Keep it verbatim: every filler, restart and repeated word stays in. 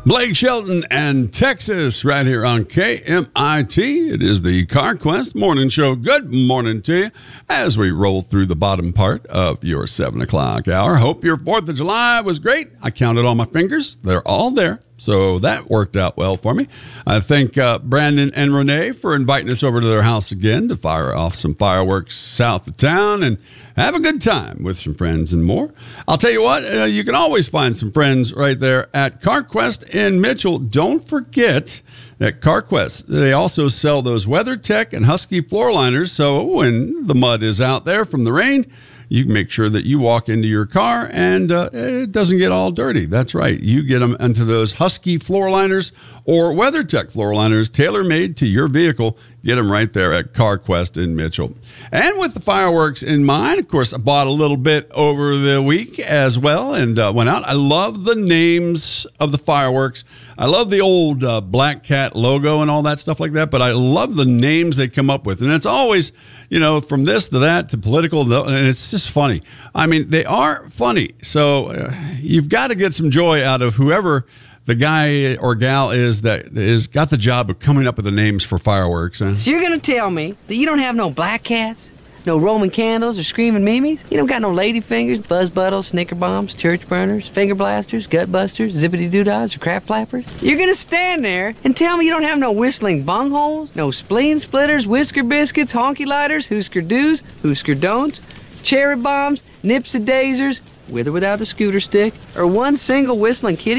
Blake Shelton and Texas right here on K M I T. It is the CarQuest Morning Show. Good morning to you as we roll through the bottom part of your seven o'clock hour. Hope your fourth of July was great. I counted all my fingers. They're all there. So that worked out well for me. I thank uh, Brandon and Renee for inviting us over to their house again to fire off some fireworks south of town and have a good time with some friends and more. I'll tell you what, uh, you can always find some friends right there at CarQuest in Mitchell. Don't forget that CarQuest, they also sell those WeatherTech and Husky floor liners. So when the mud is out there from the rain, you can make sure that you walk into your car and uh, it doesn't get all dirty. That's right. You get them into those Husky floor liners or WeatherTech floor liners, tailor-made to your vehicle. Get them right there at CarQuest in Mitchell. And with the fireworks in mind, of course, I bought a little bit over the week as well and uh, went out. I love the names of the fireworks. I love the old uh, Black Cat logo and all that stuff like that, but I love the names they come up with. And it's always, you know, from this to that to political, and it's just funny. I mean, they are funny. So uh, you've got to get some joy out of whoever the guy or gal is that is got the job of coming up with the names for fireworks. Huh? So you're going to tell me that you don't have no black cats, no Roman candles or screaming mimes? You don't got no lady fingers, buzz buttles, snicker bombs, church burners, finger blasters, gut busters, zippity doodads, or crap flappers? You're going to stand there and tell me you don't have no whistling bungholes, no spleen splitters, whisker biscuits, honky lighters, hoosker doos, hoosker don'ts, cherry bombs, nipsy daisers, with or without the scooter stick, or one single whistling kitty